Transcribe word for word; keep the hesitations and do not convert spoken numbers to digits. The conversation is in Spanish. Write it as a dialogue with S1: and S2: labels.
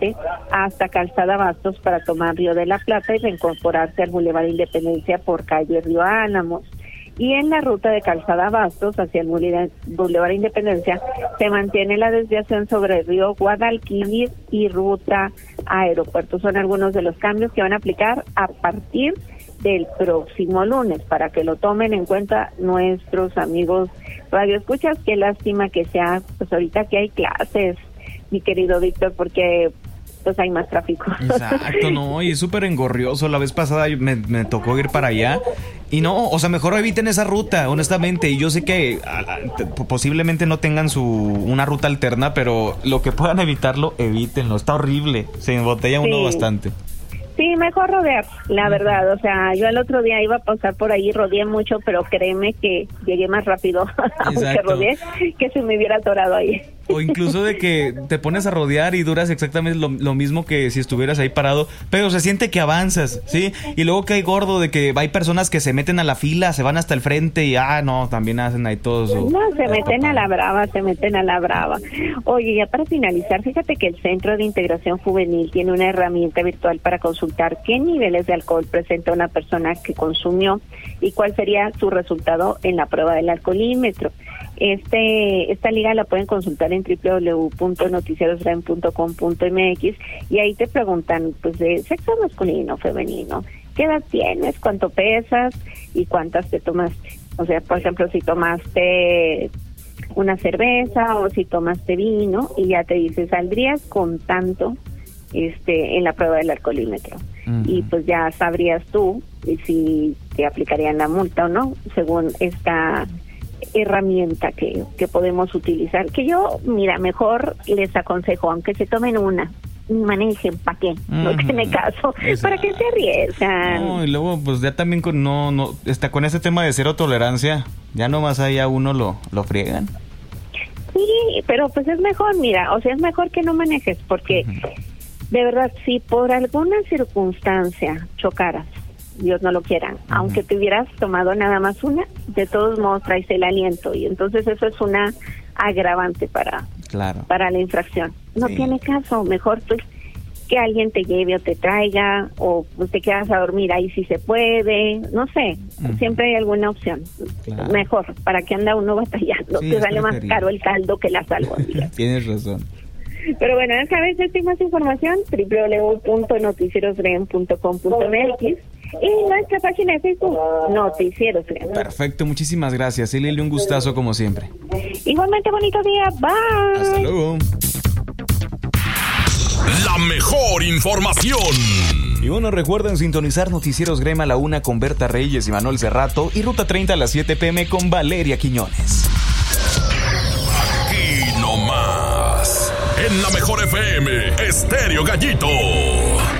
S1: norte hasta Calzada Bastos para tomar Río de la Plata y reincorporarse al Boulevard Independencia por calle Río Álamos. Y en la ruta de Calzada Bastos hacia el Boulevard Independencia se mantiene la desviación sobre el río Guadalquivir y ruta Aeropuerto. Son algunos de los cambios que van a aplicar a partir del próximo lunes, para que lo tomen en cuenta nuestros amigos radioescuchas. Qué lástima que sea, pues ahorita que hay clases, mi querido Víctor, porque pues hay más tráfico.
S2: Exacto, no, y es súper engorrioso. La vez pasada me, me tocó ir para allá y no, o sea, mejor eviten esa ruta, honestamente. Y yo sé que a, a, posiblemente no tengan su una ruta alterna, pero lo que puedan evitarlo, evítenlo. Está horrible, se embotella uno sí. bastante.
S1: Sí, mejor rodear, la verdad. O sea, yo el otro día iba a pasar por ahí, rodeé mucho, pero créeme que llegué más rápido aunque rodeé que si me hubiera atorado ahí.
S2: O incluso de que te pones a rodear y duras exactamente lo, lo mismo que si estuvieras ahí parado, pero se siente que avanzas, ¿sí? Y luego que hay gordo de que hay personas que se meten a la fila, se van hasta el frente y, ah, no, también hacen ahí todo su...
S1: No, se meten a la brava, se meten a la brava. Oye, ya para finalizar, fíjate que el Centro de Integración Juvenil tiene una herramienta virtual para consultar qué niveles de alcohol presenta una persona que consumió y cuál sería su resultado en la prueba del alcoholímetro. Este, esta liga la pueden consultar en doble u doble u doble u punto noticieros r e m punto com punto m x y ahí te preguntan pues de sexo masculino, femenino, qué edad tienes, cuánto pesas y cuántas te tomaste. O sea, por ejemplo, si tomaste una cerveza o si tomaste vino y ya te dice, saldrías con tanto este en la prueba del alcoholímetro. Uh-huh. Y pues ya sabrías tú si te aplicarían la multa o no, según esta herramienta que, que podemos utilizar, que yo, mira, mejor les aconsejo, aunque se tomen una, manejen, ¿para qué? No uh-huh. tiene caso, Exacto. ¿para qué se arriesgan?
S2: No, y luego, pues ya también con, no, no, está con ese tema de cero tolerancia, ya nomás ahí a uno lo, lo friegan.
S1: Sí, pero pues es mejor, mira, o sea, es mejor que no manejes, porque uh-huh. de verdad, si por alguna circunstancia chocaras, Dios no lo quiera, uh-huh. aunque te hubieras tomado nada más una, de todos modos traes el aliento y entonces eso es una agravante para,
S2: claro.
S1: para la infracción. No
S2: sí.
S1: tiene caso, mejor pues que alguien te lleve o te traiga o pues, te quedas a dormir ahí si se puede, no sé, uh-huh. siempre hay alguna opción. Claro. Mejor, ¿para qué anda uno batallando?
S2: Sí,
S1: te sale más caro el caldo que las albóndigas.
S2: Tienes razón.
S1: Pero bueno, esta vez hay más información, doble u doble u doble u punto noticieros r e m punto com punto m x y nuestra página de Facebook, Noticieros R E M.
S2: Perfecto, muchísimas gracias. Lili, un gustazo como siempre.
S1: Igualmente, bonito día. Bye.
S2: Hasta luego.
S3: La mejor información.
S2: Y bueno, recuerden sintonizar Noticieros Grema a la una con Berta Reyes y Manuel Cerrato y Ruta treinta a las siete pm con Valeria Quiñones.
S3: Aquí nomás, en la mejor F M, Estéreo Gallito.